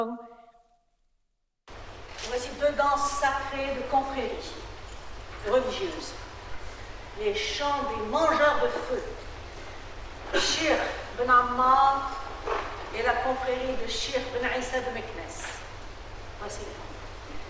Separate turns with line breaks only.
Voici deux danses sacrées de confréries religieuses. Les chants des mangeurs de feu. Shir ben Ammar et la confrérie de Shir ben Issa de Meknes. Voici les